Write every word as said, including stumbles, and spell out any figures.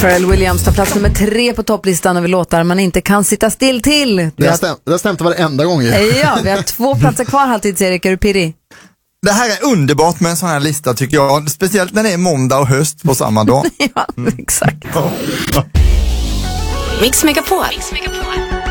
Pharrell Williams tar plats nummer tre på topplistan över låtar man inte kan sitta still till. Det har stämt, det har stämt varenda gång. Ja, vi har två platser kvar halvtids-Erik. Är du pirrig? Det här är underbart med en sån här lista tycker jag. Speciellt när det är måndag och höst på samma dag. Ja, exakt. Mix Megapol. Mix Megapol.